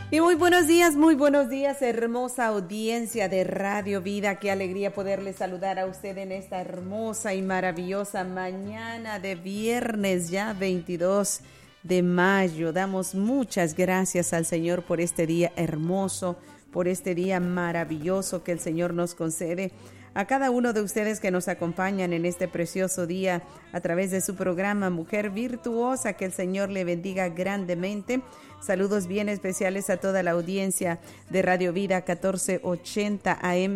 Y muy buenos días, hermosa audiencia de Radio Vida. Qué alegría poderles saludar a usted en esta hermosa y maravillosa mañana de viernes, ya 22 de mayo. Damos muchas gracias al Señor por este día hermoso, por este día maravilloso que el Señor nos concede. A cada uno de ustedes que nos acompañan en este precioso día a través de su programa Mujer Virtuosa, que el Señor le bendiga grandemente. Saludos bien especiales a toda la audiencia de Radio Vida 1480 AM,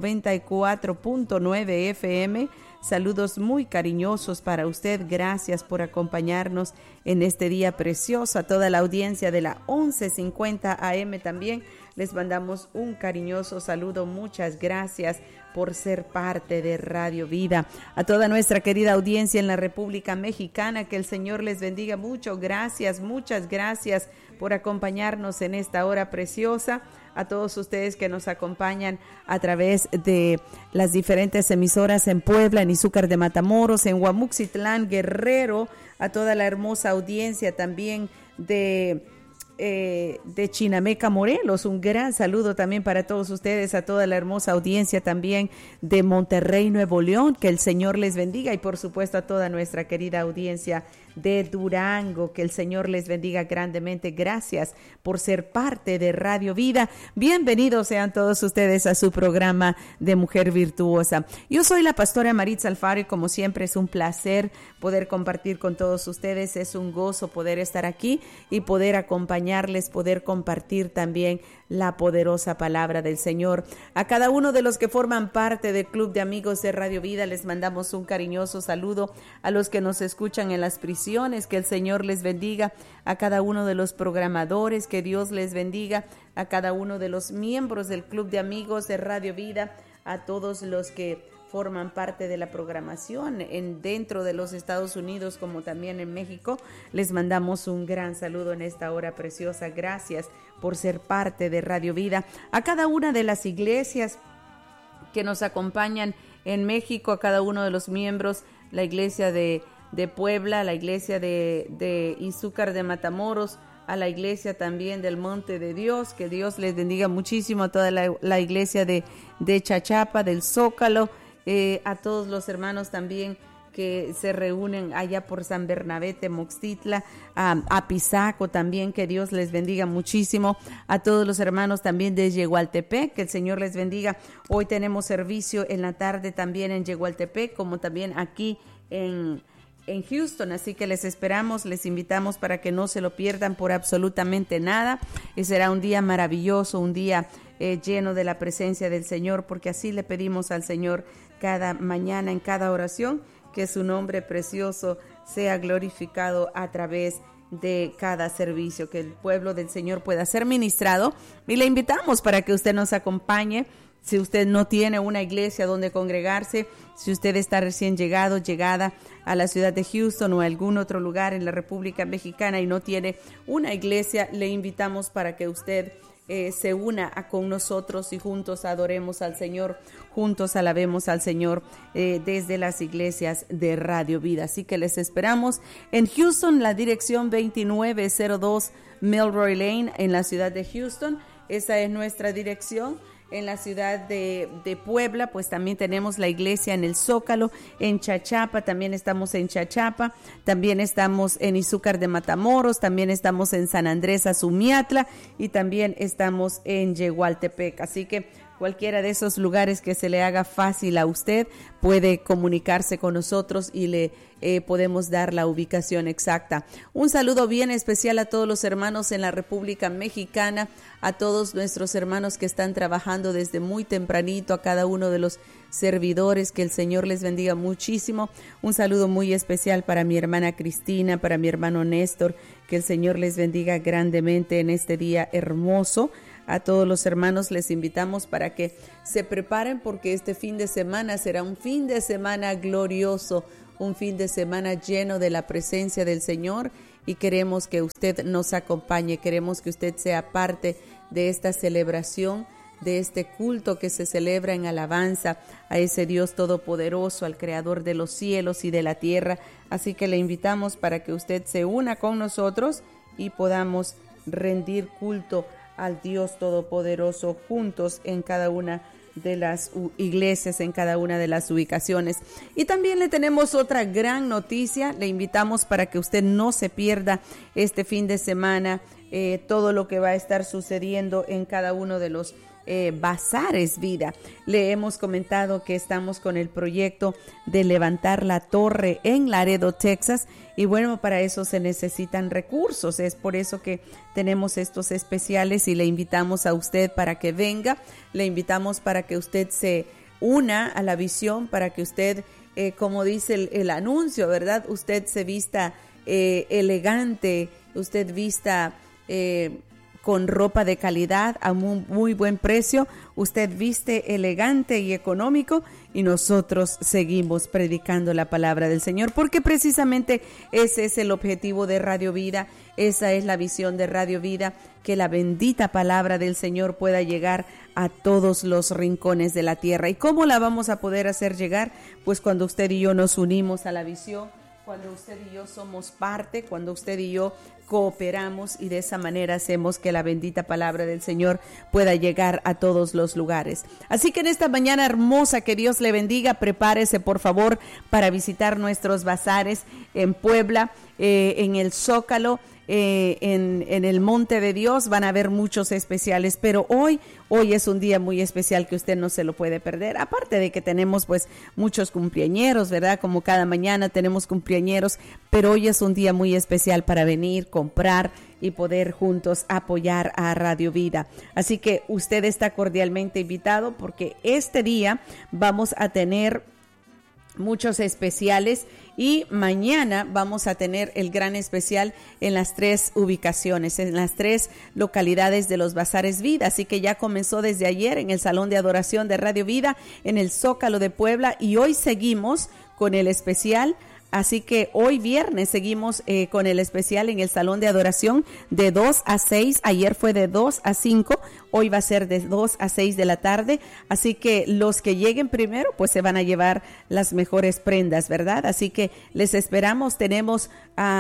94.9 FM. Saludos muy cariñosos para usted. Gracias por acompañarnos en este día precioso. A toda la audiencia de la 1150 AM también les mandamos un cariñoso saludo. Muchas gracias por ser parte de Radio Vida. A toda nuestra querida audiencia en la República Mexicana, que el Señor les bendiga mucho. Gracias, muchas gracias por acompañarnos en esta hora preciosa. A todos ustedes que nos acompañan a través de las diferentes emisoras en Puebla, en Izúcar de Matamoros, en Guamuxitlán, Guerrero, a toda la hermosa audiencia también de Chinameca, Morelos. Un gran saludo también para todos ustedes, a toda la hermosa audiencia también de Monterrey, Nuevo León, que el Señor les bendiga, y por supuesto a toda nuestra querida audiencia de Durango, que el Señor les bendiga grandemente. Gracias por ser parte de Radio Vida. Bienvenidos sean todos ustedes a su programa de Mujer Virtuosa. Yo soy la pastora Maritza Alfaro y como siempre es un placer poder compartir con todos ustedes. Es un gozo poder estar aquí y poder acompañarles, poder compartir también la poderosa palabra del Señor. A cada uno de los que forman parte del Club de Amigos de Radio Vida les mandamos un cariñoso saludo. A los que nos escuchan en las prisiones, que el Señor les bendiga. A cada uno de los programadores, que Dios les bendiga. A cada uno de los miembros del Club de Amigos de Radio Vida. A todos los que forman parte de la programación dentro de los Estados Unidos como también en México. Les mandamos un gran saludo en esta hora preciosa. Gracias por ser parte de Radio Vida. A cada una de las iglesias que nos acompañan en México, a cada uno de los miembros, la iglesia de Puebla, la iglesia de Izúcar de Matamoros, a la iglesia también del Monte de Dios, que Dios les bendiga muchísimo, a toda la iglesia de Chachapa, del Zócalo, a todos los hermanos también que se reúnen allá por San Bernabé, Temoxtitla, a Pisaco también, que Dios les bendiga muchísimo, a todos los hermanos también de Yegualtepec, que el Señor les bendiga. Hoy tenemos servicio en la tarde también en Yegualtepec, como también aquí en Houston, así que les esperamos, les invitamos para que no se lo pierdan por absolutamente nada, y será un día maravilloso, un día lleno de la presencia del Señor, porque así le pedimos al Señor cada mañana, en cada oración, que su nombre precioso sea glorificado a través de cada servicio, que el pueblo del Señor pueda ser ministrado, y le invitamos para que usted nos acompañe. Si usted no tiene una iglesia donde congregarse, si usted está recién llegada a la ciudad de Houston o a algún otro lugar en la República Mexicana y no tiene una iglesia, le invitamos para que usted se una con nosotros y juntos adoremos al Señor, juntos alabemos al Señor desde las iglesias de Radio Vida. Así que les esperamos en Houston, la dirección 2902 Milroy Lane en la ciudad de Houston. Esa es nuestra dirección. En la ciudad de Puebla, pues también tenemos la iglesia en el Zócalo. En Chachapa, también estamos en Chachapa. También estamos en Izúcar de Matamoros. También estamos en San Andrés Azumiatla. Y también estamos en Yegualtepec. Así que cualquiera de esos lugares que se le haga fácil a usted, puede comunicarse con nosotros y le podemos dar la ubicación exacta. Un saludo bien especial a todos los hermanos en la República Mexicana, a todos nuestros hermanos que están trabajando desde muy tempranito, a cada uno de los servidores, que el Señor les bendiga muchísimo. Un saludo muy especial para mi hermana Cristina, para mi hermano Néstor, que el Señor les bendiga grandemente en este día hermoso. A todos los hermanos les invitamos para que se preparen, porque este fin de semana será un fin de semana glorioso, un fin de semana lleno de la presencia del Señor, y queremos que usted nos acompañe, queremos que usted sea parte de esta celebración, de este culto que se celebra en alabanza a ese Dios todopoderoso, al Creador de los cielos y de la tierra. Así que le invitamos para que usted se una con nosotros y podamos rendir culto al Dios Todopoderoso juntos en cada una de las iglesias, en cada una de las ubicaciones. Y también le tenemos otra gran noticia. Le invitamos para que usted no se pierda este fin de semana todo lo que va a estar sucediendo en cada uno de los Bazares Vida. Le hemos comentado que estamos con el proyecto de levantar la torre en Laredo, Texas, y bueno, para eso se necesitan recursos. Es por eso que tenemos estos especiales y le invitamos a usted para que venga, le invitamos para que usted se una a la visión, para que usted, como dice el anuncio, ¿verdad? Usted se vista elegante, usted vista con ropa de calidad a muy buen precio, usted viste elegante y económico, y nosotros seguimos predicando la palabra del Señor, porque precisamente ese es el objetivo de Radio Vida, esa es la visión de Radio Vida, que la bendita palabra del Señor pueda llegar a todos los rincones de la tierra. ¿Y cómo la vamos a poder hacer llegar? Pues cuando usted y yo nos unimos a la visión, cuando usted y yo somos parte, cuando usted y yo cooperamos, y de esa manera hacemos que la bendita palabra del Señor pueda llegar a todos los lugares. Así que en esta mañana hermosa, que Dios le bendiga, prepárese por favor para visitar nuestros bazares en Puebla, en el Zócalo, en el Monte de Dios. Van a haber muchos especiales, pero hoy es un día muy especial que usted no se lo puede perder. Aparte de que tenemos pues muchos cumpleañeros, ¿verdad? Como cada mañana tenemos cumpleañeros, pero hoy es un día muy especial para venir, comprar y poder juntos apoyar a Radio Vida. Así que usted está cordialmente invitado, porque este día vamos a tener muchos especiales, y mañana vamos a tener el gran especial en las 3 ubicaciones, en las 3 localidades de los Bazares Vida. Así que ya comenzó desde ayer en el Salón de Adoración de Radio Vida, en el Zócalo de Puebla, y hoy seguimos con el especial. Así que hoy viernes seguimos con el especial en el Salón de Adoración de 2 a 6. Ayer fue de 2 a 5. Hoy va a ser de 2 a 6 de la tarde. Así que los que lleguen primero pues se van a llevar las mejores prendas, ¿verdad? Así que les esperamos. Tenemos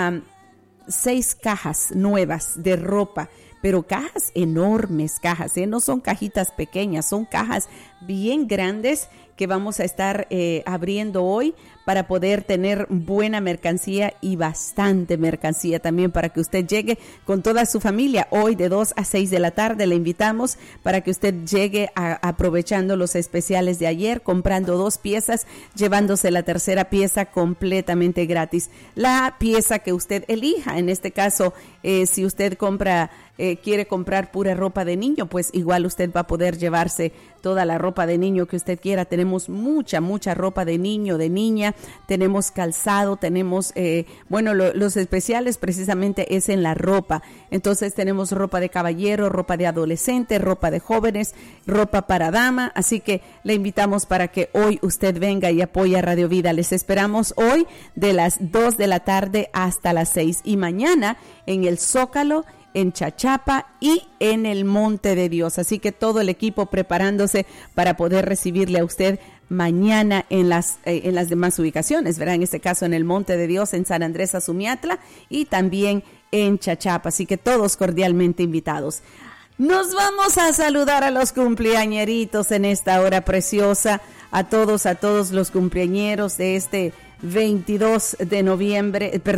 6 cajas nuevas de ropa, pero cajas enormes, cajas, no son cajitas pequeñas, son cajas bien grandes que vamos a estar abriendo hoy, para poder tener buena mercancía y bastante mercancía también, para que usted llegue con toda su familia. Hoy de 2 a 6 de la tarde le invitamos para que usted llegue aprovechando los especiales de ayer, comprando 2 piezas, llevándose la tercera pieza completamente gratis. La pieza que usted elija, en este caso, si usted quiere comprar pura ropa de niño, pues igual usted va a poder llevarse toda la ropa de niño que usted quiera. Tenemos mucha ropa de niño, de niña, tenemos calzado, tenemos, los especiales precisamente es en la ropa. Entonces tenemos ropa de caballero, ropa de adolescente, ropa de jóvenes, ropa para dama. Así que le invitamos para que hoy usted venga y apoye a Radio Vida. Les esperamos hoy de las 2 de la tarde hasta las 6, y mañana en el Zócalo, en Chachapa y en el Monte de Dios. Así que todo el equipo preparándose para poder recibirle a usted mañana en las demás ubicaciones, ¿verdad? En este caso en el Monte de Dios, en San Andrés Azumiatla, y también en Chachapa. Así que todos cordialmente invitados. Nos vamos a saludar a los cumpleañeritos en esta hora preciosa, a todos los cumpleañeros de este 22 de noviembre, de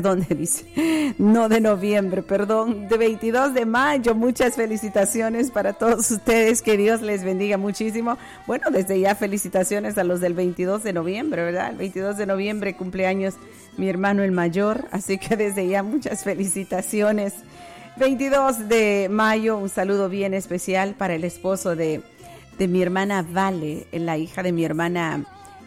22 de mayo. Muchas felicitaciones para todos ustedes, que Dios les bendiga muchísimo. Bueno, desde ya felicitaciones a los del 22 de noviembre, ¿verdad? El 22 de noviembre cumpleaños mi hermano el mayor, así que desde ya muchas felicitaciones. 22 de mayo, un saludo bien especial para el esposo de mi hermana Vale, la hija de mi hermana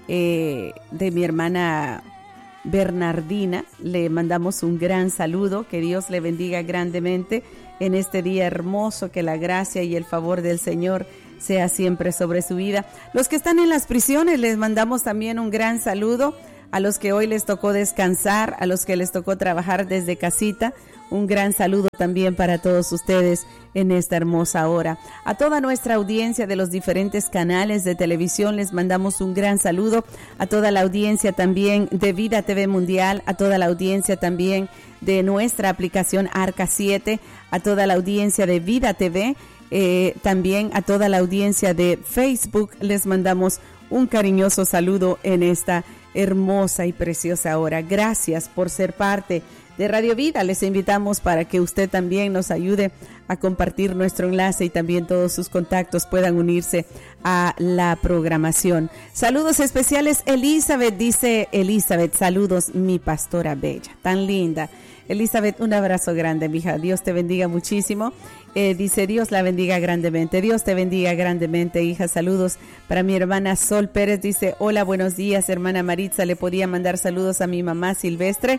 Bernardina. Le mandamos un gran saludo, que Dios le bendiga grandemente en este día hermoso, que la gracia y el favor del Señor sea siempre sobre su vida. Los que están en las prisiones, les mandamos también un gran saludo a los que hoy les tocó descansar, a los que les tocó trabajar desde casita. Un gran saludo también para todos ustedes en esta hermosa hora. A toda nuestra audiencia de los diferentes canales de televisión les mandamos un gran saludo. A toda la audiencia también de Vida TV Mundial, a toda la audiencia también de nuestra aplicación Arca 7, a toda la audiencia de Vida TV, también a toda la audiencia de Facebook les mandamos un cariñoso saludo en esta hermosa y preciosa hora. Gracias por ser parte de Radio Vida. Les invitamos para que usted también nos ayude a compartir nuestro enlace y también todos sus contactos puedan unirse a la programación. Saludos especiales, Elizabeth, dice Elizabeth, saludos mi pastora bella, tan linda. Elizabeth, un abrazo grande, mija, Dios te bendiga muchísimo. Dice, Dios la bendiga grandemente, Dios te bendiga grandemente, hija. Saludos para mi hermana Sol Pérez, dice, hola, buenos días, hermana Maritza, le podía mandar saludos a mi mamá Silvestre.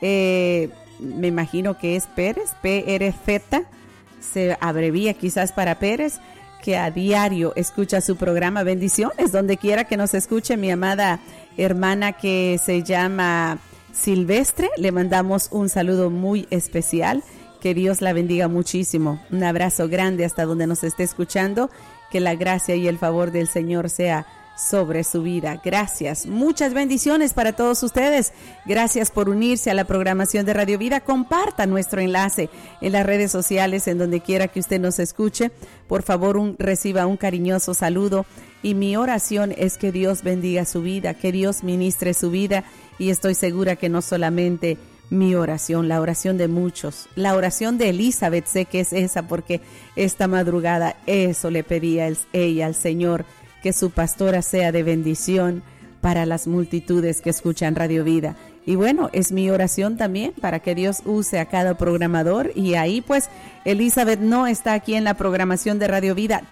Me imagino que es Pérez, PRZ, se abrevia quizás para Pérez, que a diario escucha su programa. Bendiciones donde quiera que nos escuche mi amada hermana que se llama Silvestre. Le mandamos un saludo muy especial, que Dios la bendiga muchísimo. Un abrazo grande hasta donde nos esté escuchando, que la gracia y el favor del Señor sea sobre su vida. Gracias, muchas bendiciones para todos ustedes. Gracias por unirse a la programación de Radio Vida. Comparta nuestro enlace en las redes sociales, en donde quiera que usted nos escuche. Por favor, reciba un cariñoso saludo, y mi oración es que Dios bendiga su vida, que Dios ministre su vida, y estoy segura que no solamente mi oración, la oración de muchos, la oración de Elizabeth, sé que es esa, porque esta madrugada eso le pedía ella al Señor, que su pastora sea de bendición para las multitudes que escuchan Radio Vida. Y bueno, es mi oración también para que Dios use a cada programador. Y ahí pues Elizabeth no está aquí en la programación de Radio Vida,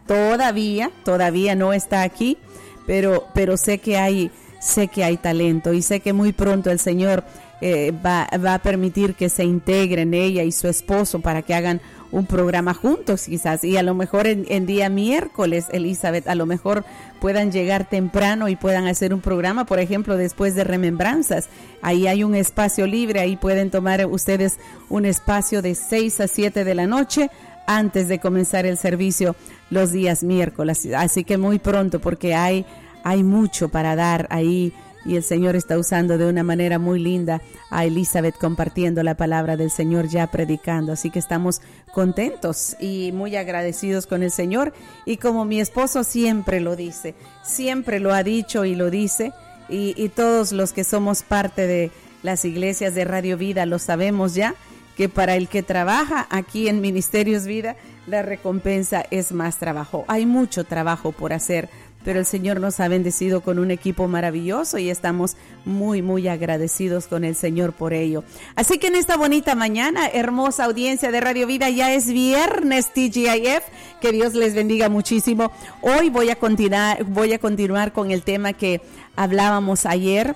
todavía no está aquí, pero sé que hay talento, y sé que muy pronto el Señor va a permitir que se integren ella y su esposo para que hagan un programa juntos quizás, y a lo mejor en día miércoles, Elizabeth, a lo mejor puedan llegar temprano y puedan hacer un programa, por ejemplo, después de Remembranzas. Ahí hay un espacio libre, ahí pueden tomar ustedes un espacio de 6 a 7 de la noche antes de comenzar el servicio los días miércoles. Así que muy pronto, porque hay mucho para dar ahí, y el Señor está usando de una manera muy linda a Elizabeth compartiendo la palabra del Señor, ya predicando. Así que estamos contentos y muy agradecidos con el Señor. Y como mi esposo siempre lo dice, siempre lo ha dicho y lo dice, y todos los que somos parte de las iglesias de Radio Vida lo sabemos ya, que para el que trabaja aquí en Ministerios Vida, la recompensa es más trabajo. Hay mucho trabajo por hacer, pero el Señor nos ha bendecido con un equipo maravilloso y estamos muy, muy agradecidos con el Señor por ello. Así que en esta bonita mañana, hermosa audiencia de Radio Vida, ya es viernes TGIF, que Dios les bendiga muchísimo. Hoy voy a continuar con el tema que hablábamos ayer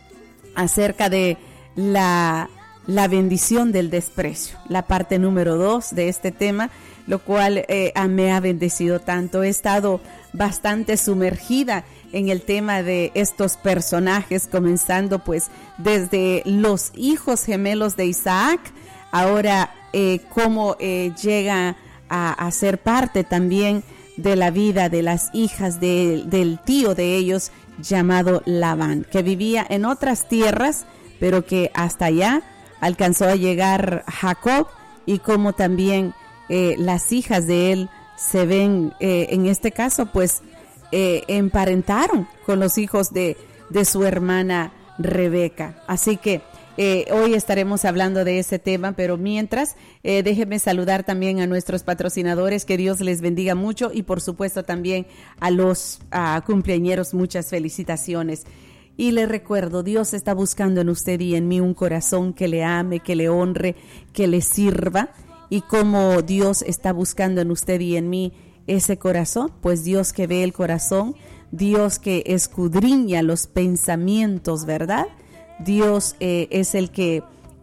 acerca de la bendición del desprecio, la parte número 2 de este tema, lo cual me ha bendecido tanto. He estado bastante sumergida en el tema de estos personajes, comenzando pues desde los hijos gemelos de Isaac, ahora cómo llega a ser parte también de la vida de las hijas del tío de ellos, llamado Labán, que vivía en otras tierras, pero que hasta allá alcanzó a llegar Jacob, y cómo también las hijas de él se ven, en este caso, pues emparentaron con los hijos de su hermana Rebeca. Así que hoy estaremos hablando de ese tema, pero mientras, déjenme saludar también a nuestros patrocinadores, que Dios les bendiga mucho, y por supuesto también a los cumpleañeros, muchas felicitaciones. Y le recuerdo, Dios está buscando en usted y en mí un corazón que le ame, que le honre, que le sirva. Y como Dios está buscando en usted y en mí ese corazón, pues Dios que ve el corazón, Dios que escudriña los pensamientos, ¿verdad? Dios es el que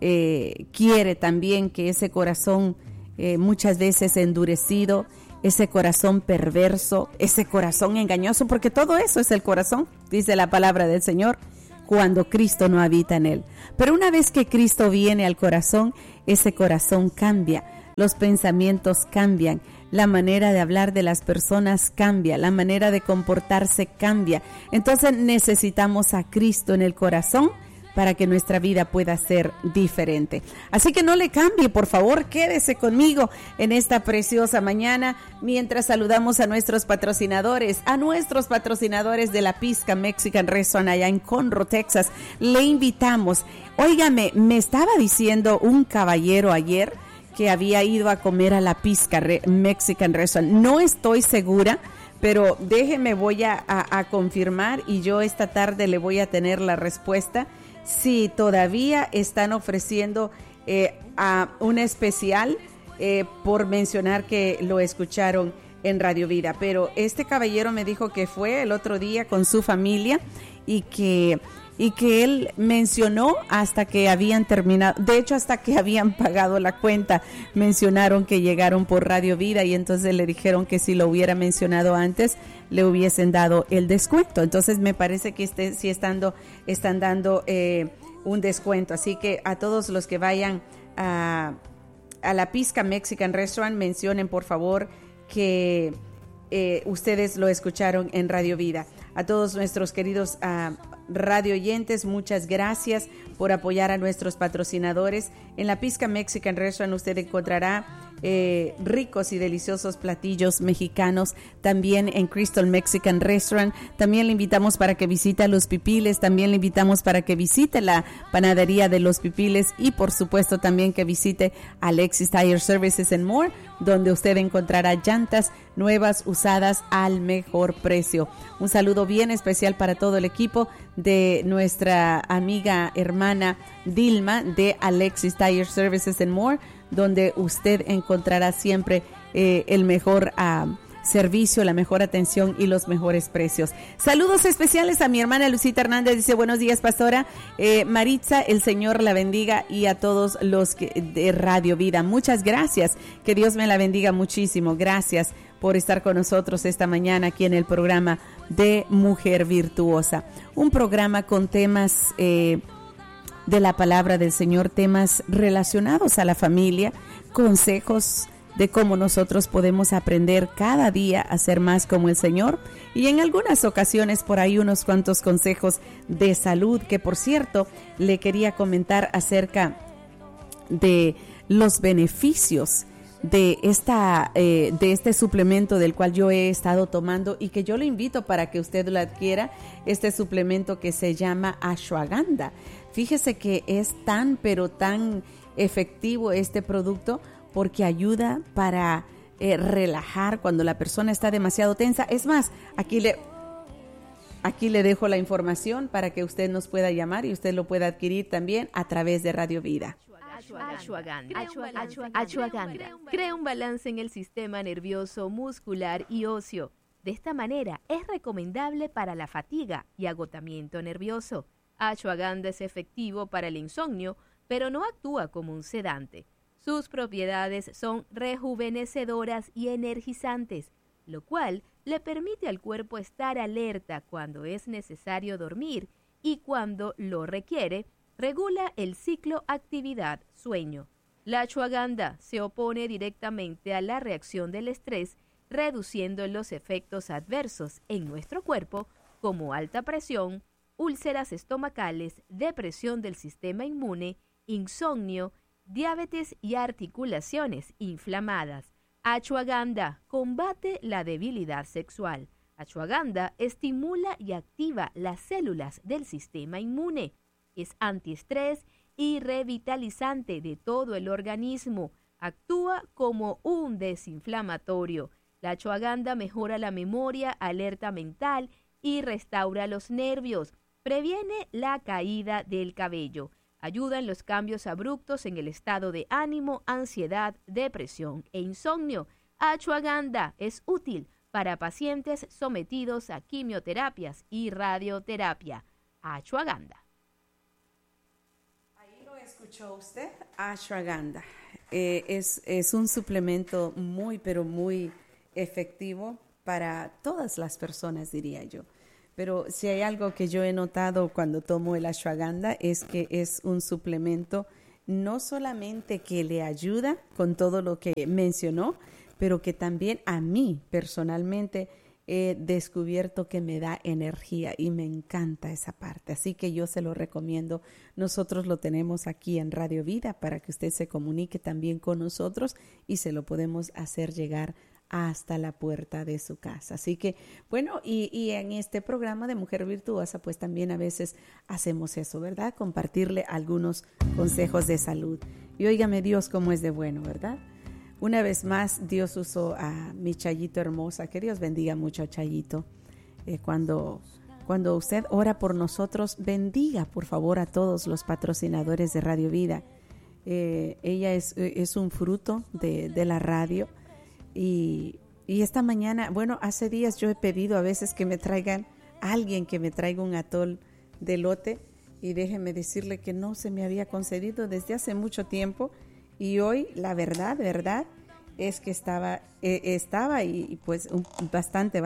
quiere también que ese corazón muchas veces endurecido, ese corazón perverso, ese corazón engañoso, porque todo eso es el corazón, dice la palabra del Señor. cuando Cristo no habita en él. Pero una vez que Cristo viene al corazón, ese corazón cambia, los pensamientos cambian, la manera de hablar de las personas cambia, la manera de comportarse cambia. Entonces necesitamos a Cristo en el corazón para que nuestra vida pueda ser diferente. Así que no le cambie, por favor, quédese conmigo en esta preciosa mañana mientras saludamos a nuestros patrocinadores de la Pizca Mexican Restaurant allá en Conroe, Texas. Le invitamos. Óigame, me estaba diciendo un caballero ayer que había ido a comer a la Pizca Mexican Restaurant. No estoy segura, pero déjeme, voy a confirmar y yo esta tarde le voy a tener la respuesta. Si todavía están ofreciendo a un especial por mencionar que lo escucharon en Radio Vida. Pero este caballero me dijo que fue el otro día con su familia y que él mencionó hasta que habían terminado, de hecho hasta que habían pagado la cuenta, mencionaron que llegaron por Radio Vida y entonces le dijeron que si lo hubiera mencionado antes le hubiesen dado el descuento. Entonces me parece que sí están dando un descuento, así que a todos los que vayan a la Pizca Mexican Restaurant, mencionen por favor que ustedes lo escucharon en Radio Vida. A todos nuestros queridos radio oyentes, muchas gracias por apoyar a nuestros patrocinadores. En la Pizca Mexican Restaurant usted encontrará ricos y deliciosos platillos mexicanos. También en Crystal Mexican Restaurant. También le invitamos para que visite a Los Pipiles. También le invitamos para que visite la panadería de Los Pipiles. Y por supuesto también que visite Alexis Tire Services and More, donde usted encontrará llantas nuevas, usadas al mejor precio. Un saludo bien especial para todo el equipo de nuestra amiga hermana Dilma de Alexis Tire Services and More, donde usted encontrará siempre el mejor servicio, la mejor atención y los mejores precios. Saludos especiales a mi hermana Lucita Hernández, dice buenos días pastora. Maritza, el Señor la bendiga, y a todos los de Radio Vida, muchas gracias, que Dios me la bendiga muchísimo. Gracias por estar con nosotros esta mañana aquí en el programa de Mujer Virtuosa, un programa con temas de la palabra del Señor, temas relacionados a la familia, consejos de cómo nosotros podemos aprender cada día a ser más como el Señor, y en algunas ocasiones por ahí unos cuantos consejos de salud, que por cierto le quería comentar acerca de los beneficios de este suplemento del cual yo he estado tomando y que yo le invito para que usted lo adquiera, este suplemento que se llama Ashwagandha. Fíjese que es tan efectivo este producto porque ayuda para relajar cuando la persona está demasiado tensa. Es más, aquí le dejo la información para que usted nos pueda llamar y usted lo pueda adquirir también a través de Radio Vida. Ashwagandha crea un balance en el sistema nervioso, muscular y óseo. De esta manera es recomendable para la fatiga y agotamiento nervioso. Ashwagandha es efectivo para el insomnio, pero no actúa como un sedante. Sus propiedades son rejuvenecedoras y energizantes, lo cual le permite al cuerpo estar alerta cuando es necesario dormir y cuando lo requiere, regula el ciclo actividad-sueño. La ashwagandha se opone directamente a la reacción del estrés, reduciendo los efectos adversos en nuestro cuerpo como alta presión, úlceras estomacales, depresión del sistema inmune, insomnio, diabetes y articulaciones inflamadas. Ashwagandha combate la debilidad sexual. Ashwagandha estimula y activa las células del sistema inmune. Es antiestrés y revitalizante de todo el organismo. Actúa como un desinflamatorio. La ashwagandha mejora la memoria, alerta mental y restaura los nervios. Previene la caída del cabello. Ayuda en los cambios abruptos en el estado de ánimo, ansiedad, depresión e insomnio. Ashwagandha es útil para pacientes sometidos a quimioterapias y radioterapia. Ashwagandha. Ahí lo escuchó usted, Ashwagandha. Es un suplemento muy, pero muy efectivo para todas las personas, diría yo. Pero si hay algo que yo he notado cuando tomo el ashwagandha es que es un suplemento no solamente que le ayuda con todo lo que mencionó, pero que también a mí personalmente he descubierto que me da energía y me encanta esa parte. Así que yo se lo recomiendo. Nosotros lo tenemos aquí en Radio Vida para que usted se comunique también con nosotros y se lo podemos hacer llegar hasta la puerta de su casa. Así que, bueno, y en este programa de Mujer Virtuosa, pues también a veces hacemos eso, ¿verdad? Compartirle algunos consejos de salud. Y óigame Dios cómo es de bueno, ¿verdad? Una vez más, Dios usó a mi Chayito hermosa. Que Dios bendiga mucho a Chayito. Cuando usted ora por nosotros, bendiga por favor a todos los patrocinadores de Radio Vida. Ella es un fruto de la radio. Y esta mañana, bueno, hace días yo he pedido a veces que me traigan alguien que me traiga un atol de elote, y déjeme decirle que no se me había concedido desde hace mucho tiempo, y hoy la verdad es que estaba y pues bastante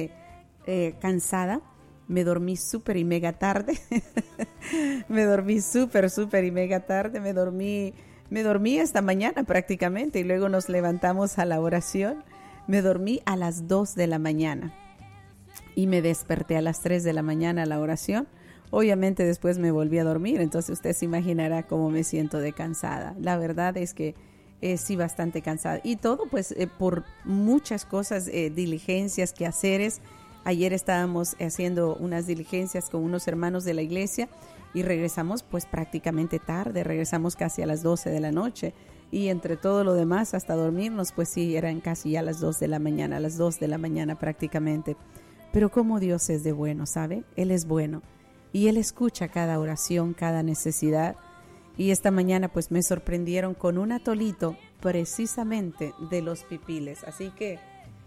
cansada. Me dormí súper y mega tarde. Me dormí súper y mega tarde. Me dormí esta mañana prácticamente y luego nos levantamos a la oración. Me dormí a las 2 de la mañana y me desperté a las 3 de la mañana a la oración. Obviamente después me volví a dormir, entonces usted se imaginará cómo me siento de cansada. La verdad es que sí, bastante cansada. Y todo pues por muchas cosas, diligencias, quehaceres. Ayer estábamos haciendo unas diligencias con unos hermanos de la iglesia y regresamos pues prácticamente tarde, regresamos casi a las 12 de la noche, y entre todo lo demás hasta dormirnos pues sí, eran casi ya las 2 de la mañana, a las 2 de la mañana prácticamente. Pero como Dios es de bueno, ¿sabe? Él es bueno y Él escucha cada oración, cada necesidad. Y esta mañana pues me sorprendieron con un atolito precisamente de los pipiles, así que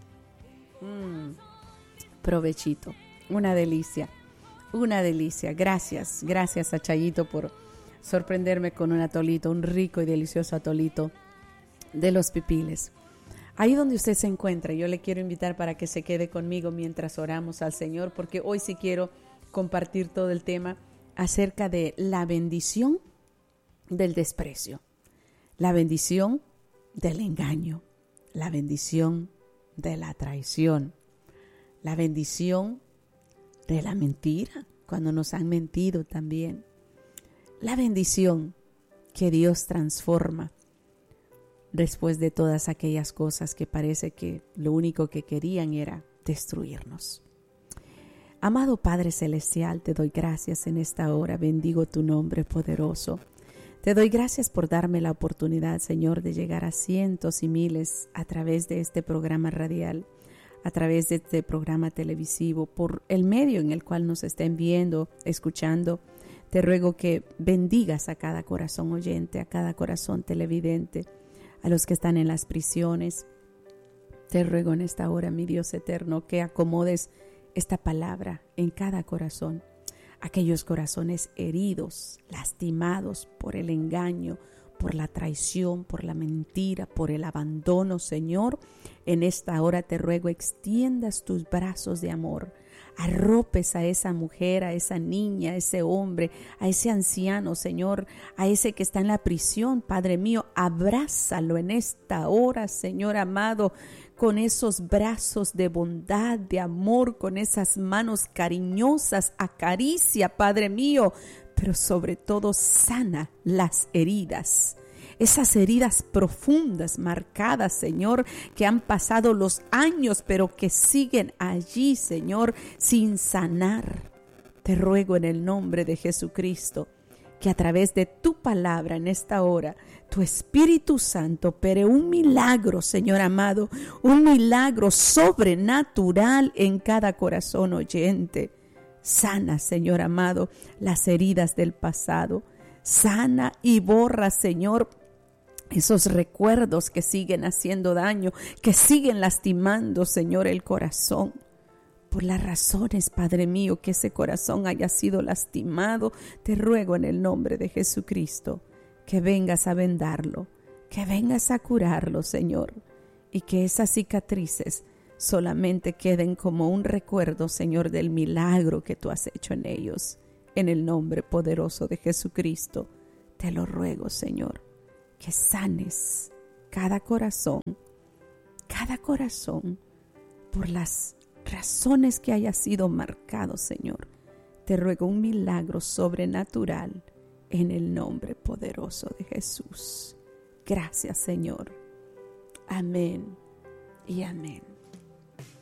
provechito, una delicia. Gracias a Chayito por sorprenderme con un atolito, un rico y delicioso atolito de los pipiles. Ahí donde usted se encuentra, yo le quiero invitar para que se quede conmigo mientras oramos al Señor, porque hoy sí quiero compartir todo el tema acerca de la bendición del desprecio, la bendición del engaño, la bendición de la traición, la bendición de la mentira, cuando nos han mentido también. La bendición que Dios transforma después de todas aquellas cosas que parece que lo único que querían era destruirnos. Amado Padre Celestial, te doy gracias en esta hora, bendigo tu nombre poderoso. Te doy gracias por darme la oportunidad, Señor, de llegar a cientos y miles a través de este programa radial, a través de este programa televisivo, por el medio en el cual nos estén viendo, escuchando. Te ruego que bendigas a cada corazón oyente, a cada corazón televidente, a los que están en las prisiones. Te ruego en esta hora, mi Dios eterno, que acomodes esta palabra en cada corazón. Aquellos corazones heridos, lastimados por el engaño, por la traición, por la mentira, por el abandono, Señor, en esta hora te ruego extiendas tus brazos de amor, arropes a esa mujer, a esa niña, a ese hombre, a ese anciano, Señor, a ese que está en la prisión, Padre mío, abrázalo en esta hora, Señor amado, con esos brazos de bondad, de amor, con esas manos cariñosas, acaricia, Padre mío, pero sobre todo sana las heridas, esas heridas profundas, marcadas, Señor, que han pasado los años, pero que siguen allí, Señor, sin sanar. Te ruego en el nombre de Jesucristo, que a través de tu palabra en esta hora, tu Espíritu Santo opere un milagro, Señor amado, un milagro sobrenatural en cada corazón oyente. Sana, Señor amado, las heridas del pasado. Sana y borra, Señor, esos recuerdos que siguen haciendo daño, que siguen lastimando, Señor, el corazón. Por las razones, Padre mío, que ese corazón haya sido lastimado, te ruego en el nombre de Jesucristo que vengas a vendarlo, que vengas a curarlo, Señor, y que esas cicatrices solamente queden como un recuerdo, Señor, del milagro que tú has hecho en ellos. En el nombre poderoso de Jesucristo, te lo ruego, Señor, que sanes cada corazón, por las razones que haya sido marcado, Señor. Te ruego un milagro sobrenatural en el nombre poderoso de Jesús. Gracias, Señor. Amén y amén.